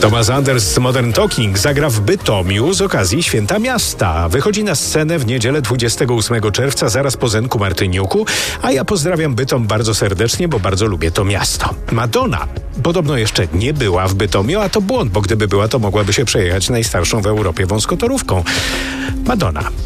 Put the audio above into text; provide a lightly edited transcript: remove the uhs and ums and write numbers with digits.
Thomas Anders z Modern Talking zagra w Bytomiu z okazji Święta Miasta. Wychodzi na scenę w niedzielę 28 czerwca, zaraz po Zenku Martyniuku, a ja pozdrawiam Bytom bardzo serdecznie, bo bardzo lubię to miasto. Madonna podobno jeszcze nie była w Bytomiu, a to błąd, bo gdyby była, to mogłaby się przejechać najstarszą w Europie wąskotorówką. Madonna